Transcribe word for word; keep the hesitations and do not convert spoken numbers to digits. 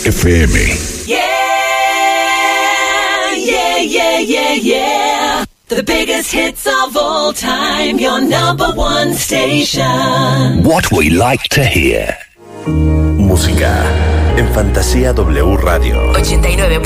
F M. Yeah, yeah, yeah, yeah, yeah. The biggest hits of all time, your number one station. What we like to hear. Música en Fantasía W Radio. ochenta y nueve